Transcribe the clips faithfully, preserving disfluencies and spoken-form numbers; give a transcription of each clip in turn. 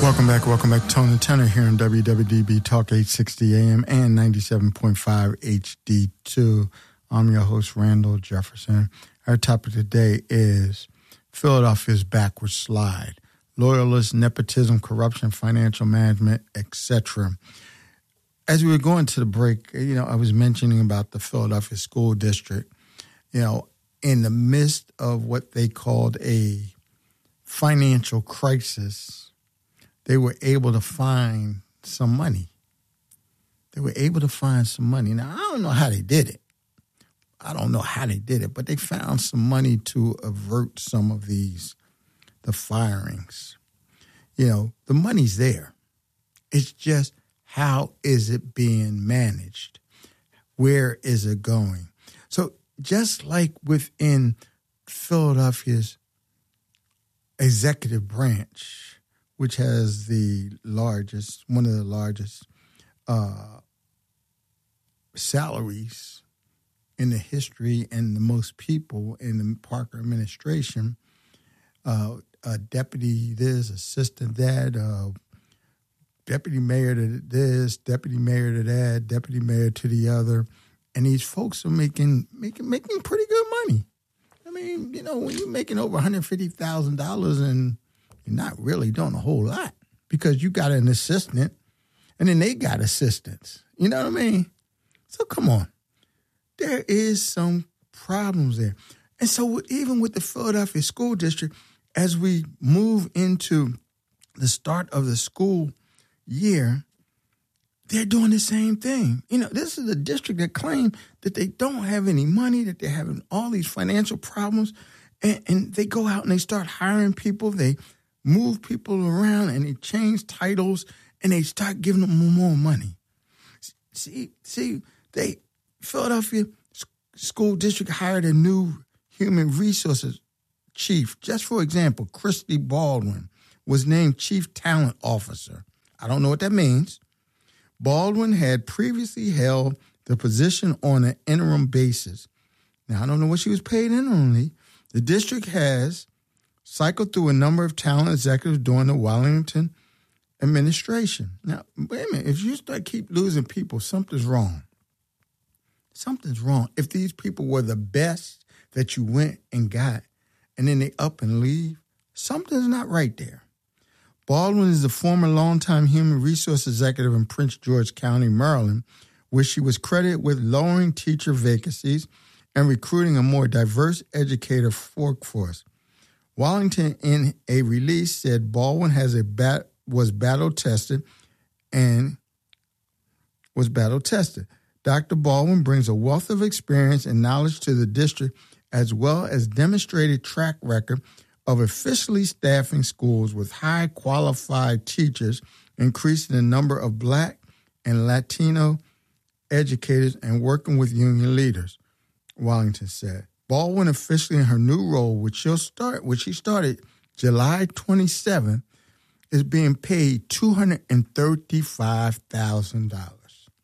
Welcome back, welcome back. Tony Tenor here in W W D B Talk eight sixty A M and ninety-seven point five H D two. I'm your host, Randall Jefferson. Our topic today is Philadelphia's backward slide, loyalists, nepotism, corruption, financial management, et cetera. As we were going to the break, you know, I was mentioning about the Philadelphia School District, you know, in the midst of what they called a financial crisis, they were able to find some money. They were able to find some money. Now, I don't know how they did it. I don't know how they did it, but they found some money to avert some of these, the firings. You know, the money's there. It's just, how is it being managed? Where is it going? So just like within Philadelphia's executive branch, which has the largest, one of the largest uh, salaries in the history and the most people in the Parker administration, uh, a deputy this, assistant that, uh, deputy mayor to this, deputy mayor to that, deputy mayor to the other. And these folks are making making making pretty good money. I mean, you know, when you're making over one hundred fifty thousand dollars and you're not really doing a whole lot because you got an assistant and then they got assistants. You know what I mean? So come on. There is some problems there. And so even with the Philadelphia School District, as we move into the start of the school year, they're doing the same thing. You know, this is a district that claims that they don't have any money, that they're having all these financial problems, and, and they go out and they start hiring people. They move people around and they change titles and they start giving them more money. See, see, they Philadelphia School District hired a new human resources chief. Just for example, Christy Baldwin was named Chief Talent Officer. I don't know what that means. Baldwin had previously held the position on an interim basis. Now, I don't know what she was paid interimly. The district has cycled through a number of talent executives during the Wellington administration. Now, wait a minute. If you start keep losing people, something's wrong. Something's wrong. If these people were the best that you went and got, and then they up and leave, something's not right there. Baldwin is the former longtime human resource executive in Prince George County, Maryland, where she was credited with lowering teacher vacancies and recruiting a more diverse educator workforce. Wellington, in a release, said Baldwin has a bat, was battle-tested and was battle-tested. Doctor Baldwin brings a wealth of experience and knowledge to the district, as well as demonstrated track record of officially staffing schools with high qualified teachers, increasing the number of Black and Latino educators, and working with union leaders, Wellington said. Baldwin, officially in her new role, which she'll start, which she started July twenty-seventh, is being paid two hundred thirty-five thousand dollars.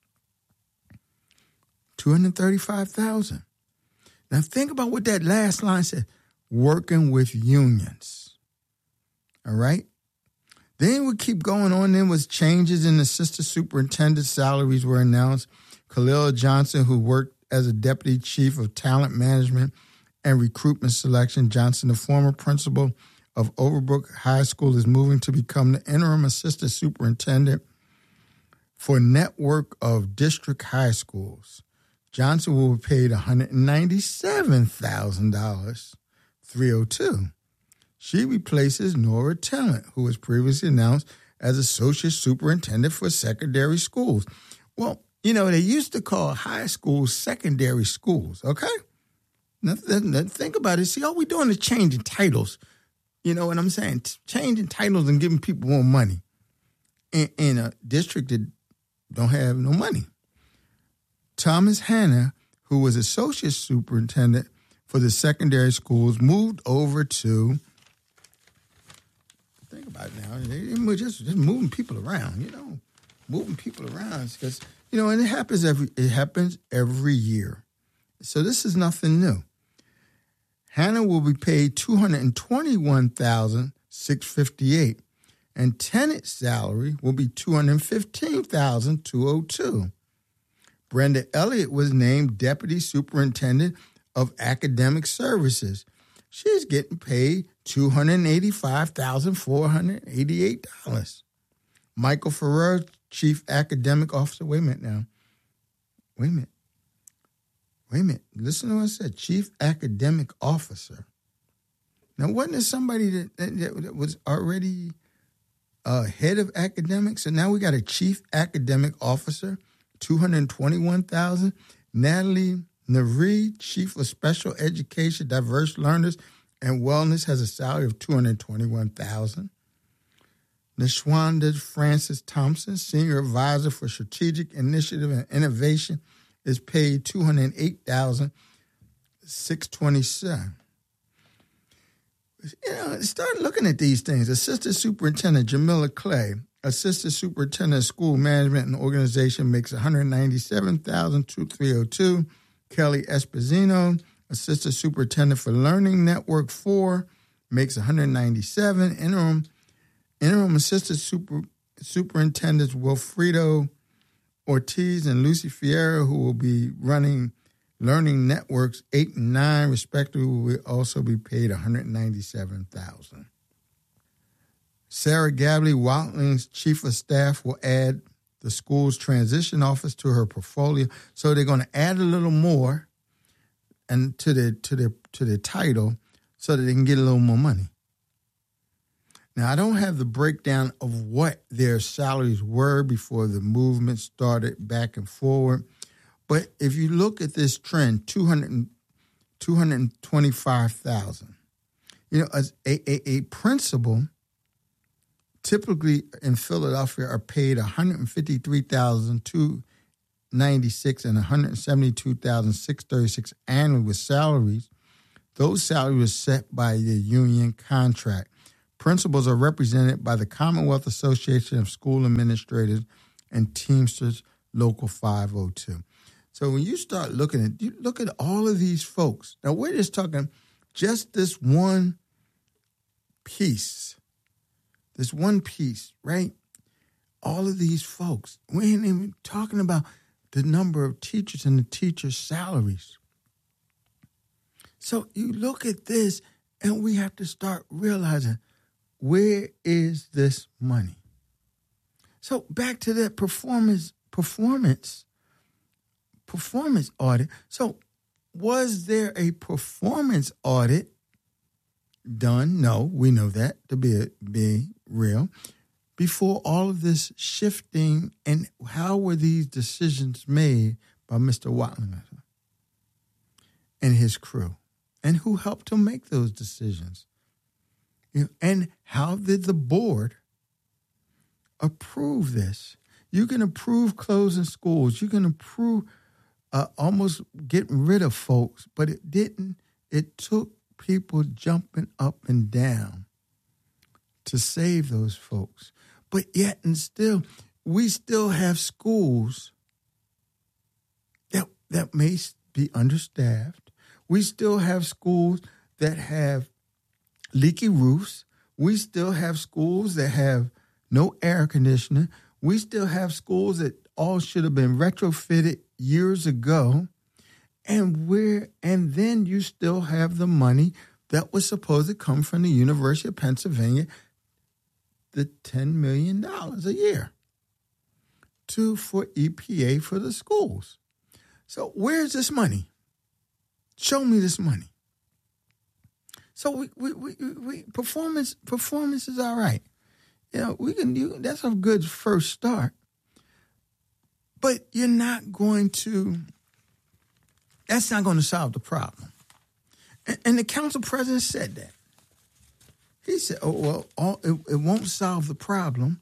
two hundred thirty-five thousand dollars. Now think about what that last line said. Working with unions. All right? Then we keep going on. Then was changes in assistant superintendent salaries were announced. Khalil Johnson, who worked as a deputy chief of talent management and recruitment selection. Johnson, the former principal of Overbrook High School, is moving to become the interim assistant superintendent for a network of district high schools. Johnson will be paid one hundred ninety-seven thousand dollars. three oh two. She replaces Nora Tennant, who was previously announced as associate superintendent for secondary schools. Well, you know, they used to call high schools secondary schools, okay? Now, think about it. See, all we're doing is changing titles. You know what I'm saying? Changing titles and giving people more money in, in a district that don't have no money. Thomas Hanna, who was associate superintendent for the secondary schools, moved over to, think about it now, they just, just moving people around, you know, moving people around because, you know, and it happens every, it happens every year. So this is nothing new. Hannah will be paid two hundred twenty-one thousand six hundred fifty-eight dollars, and tenant's salary will be two hundred fifteen thousand two hundred two dollars. Brenda Elliott was named Deputy Superintendent of Academic Services. She's getting paid two hundred eighty-five thousand four hundred eighty-eight dollars. Michael Ferrer, Chief Academic Officer. Wait a minute now. Wait a minute. Wait a minute. Listen to what I said. Chief Academic Officer. Now, wasn't there somebody that, that, that was already uh, head of academics? So now we got a Chief Academic Officer, two hundred twenty-one thousand dollars. Natalie Navri, Chief of Special Education, Diverse Learners, and Wellness, has a salary of two hundred twenty-one thousand dollars. Nashwanda Francis Thompson, Senior Advisor for Strategic Initiative and Innovation, is paid two hundred eight thousand six hundred twenty-seven dollars. You know, start looking at these things. Assistant Superintendent Jamila Clay, Assistant Superintendent of School Management and Organization, makes one hundred ninety-seven thousand three hundred two dollars. Kelly Esposito, Assistant Superintendent for Learning Network four, makes one hundred ninety-seven thousand dollars. Interim Interim Assistant Super, Superintendents Wilfredo Ortiz and Lucy Fierro, who will be running Learning Networks eight and nine, respectively, will also be paid one hundred ninety-seven thousand dollars. Sarah Gabley, Watling's Chief of Staff, will add the school's transition office to her portfolio. So they're going to add a little more and to the to the to the title so that they can get a little more money. Now, I don't have the breakdown of what their salaries were before the movement started back and forward. But if you look at this trend, two hundred, two hundred twenty-five thousand, you know, as a, a, a principal typically in Philadelphia are paid one hundred fifty-three thousand two hundred ninety-six dollars and one hundred seventy-two thousand six hundred thirty-six dollars annually with salaries. Those salaries were set by the union contract. Principals are represented by the Commonwealth Association of School Administrators and Teamsters Local five oh two. So when you start looking at, you look at all of these folks. Now, we're just talking just this one piece, this one piece, right? All of these folks. We ain't even talking about the number of teachers and the teachers' salaries. So you look at this, and we have to start realizing, where is this money? So back to that performance, performance, performance audit. So was there a performance audit done? No, we know that to be, be real. Before all of this shifting, and how were these decisions made by Mister Watling and his crew? And who helped him make those decisions? You know, and how did the board approve this? You can approve closing schools. You can approve uh, almost getting rid of folks, but it didn't. It took people jumping up and down to save those folks. But yet and still, we still have schools that, that may be understaffed. We still have schools that have leaky roofs. We still have schools that have no air conditioning. We still have schools that all should have been retrofitted years ago. And we're, and then you still have the money that was supposed to come from the University of Pennsylvania, the ten million dollars a year to for E P A for the schools. So where's this money? Show me this money. So we we we, we performance performance is all right. You know, we can do that's a good first start. But you're not going to that's not going to solve the problem. And, and the council president said that. He said, oh, well, all, it, it won't solve the problem.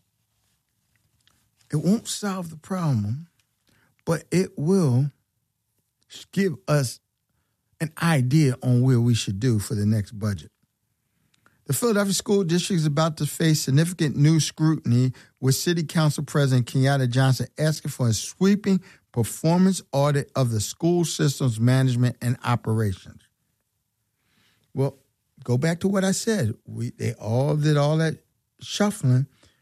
It won't solve the problem, but it will give us an idea on where we should do for the next budget. The Philadelphia School District is about to face significant new scrutiny, with City Council President Kenyatta Johnson asking for a sweeping performance audit of the school system's management and operations. Well, go back to what I said. We they all did all that shuffling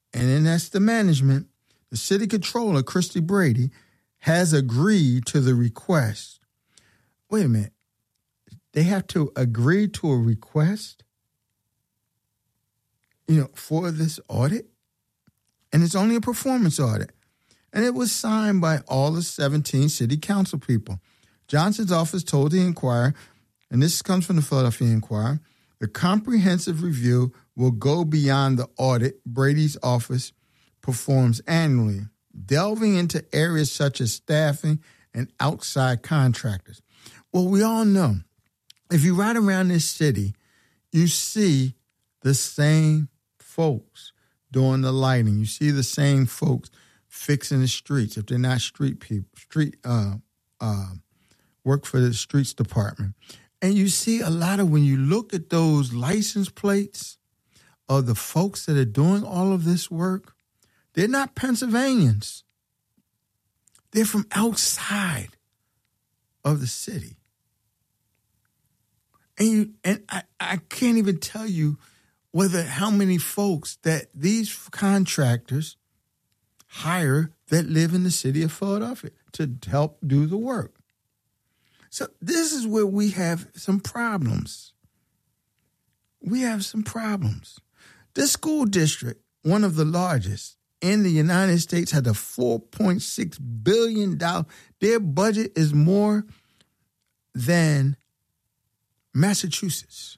and then that's the management, the city controller, Christy Brady, has agreed to the request. Wait a minute. They have to agree to a request, you know, for this audit? And it's only a performance audit. And it was signed by all the seventeen city council people. Johnson's office told the Inquirer, and this comes from the Philadelphia Inquirer, the comprehensive review will go beyond the audit Brady's office performs annually, delving into areas such as staffing and outside contractors. Well, we all know, if you ride around this city, you see the same folks doing the lighting. You see the same folks fixing the streets. If they're not street people, street uh, uh, work for the streets department. And you see a lot of, when you look at those license plates of the folks that are doing all of this work, they're not Pennsylvanians. They're from outside of the city. And you and I, I can't even tell you whether how many folks that these contractors hire that live in the city of Philadelphia to help do the work. So this is where we have some problems. We have some problems. This school district, one of the largest in the United States, had a four point six billion dollars. Their budget is more than Massachusetts,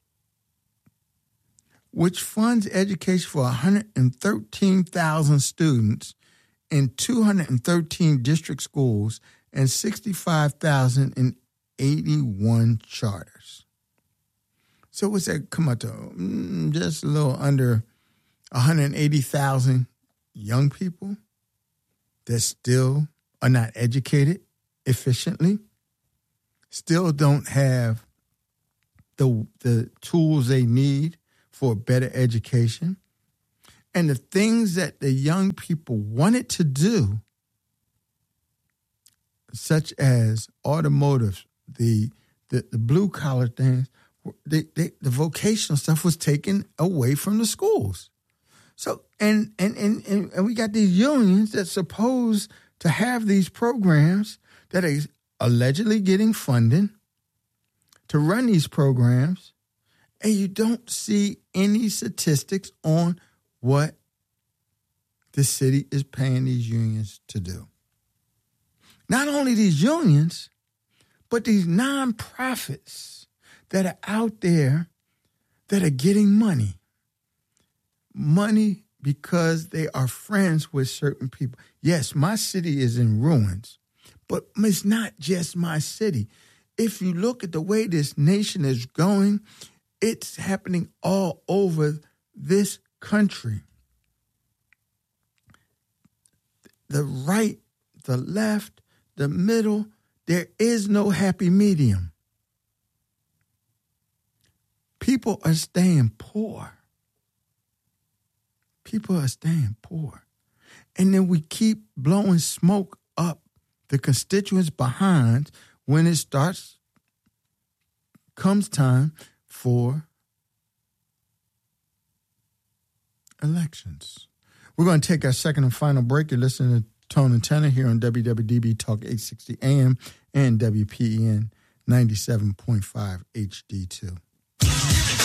which funds education for one hundred thirteen thousand students in two hundred thirteen district schools and sixty-five thousand eighty-one charters. So what's that come out to? Mm, just a little under one hundred eighty thousand young people that still are not educated efficiently, still don't have the the tools they need for a better education. And the things that the young people wanted to do, such as automotive, the the, the blue-collar things, they, they, the vocational stuff was taken away from the schools. So, and, and, and, and, and we got these unions that's supposed to have these programs that are allegedly getting funding to run these programs, and you don't see any statistics on what the city is paying these unions to do. Not only these unions, but these nonprofits that are out there that are getting money. Money because they are friends with certain people. Yes, my city is in ruins, but it's not just my city. If you look at the way this nation is going, it's happening all over this country. The right, the left, the middle, there is no happy medium. People are staying poor. People are staying poor. And then we keep blowing smoke up the constituents behind when it starts, comes time for elections. We're going to take our second and final break. You're listening to Tone and Tenor here on W W D B Talk eight sixty A M and W P E N ninety-seven point five H D two.